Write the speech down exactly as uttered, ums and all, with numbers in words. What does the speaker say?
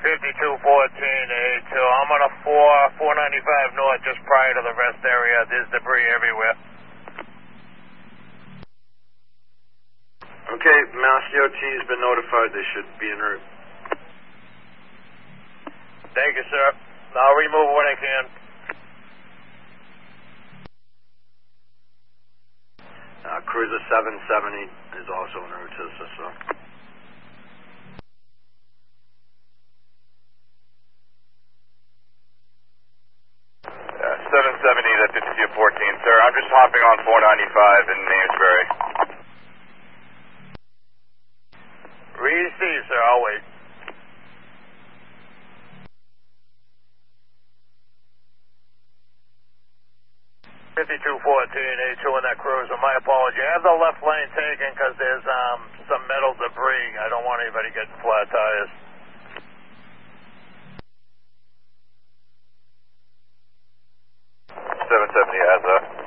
fifty-two fourteen A two. I'm on a four, four ninety-five north just prior to the rest area. There's debris everywhere. Okay, Mass D O T has been notified. They should be en route. Thank you, sir. I'll remove when I can. Uh, Cruiser seven seventy is also en route to the system. Uh, seven seventy to fifty-two fourteen, sir. I'm just hopping on four ninety-five in Amesbury. Receive, sir. I'll wait. fifty-two fourteen A two in that cruiser. My apology. I have the left lane taken because there's um, some metal debris. I don't want anybody getting flat tires. seven seventy has a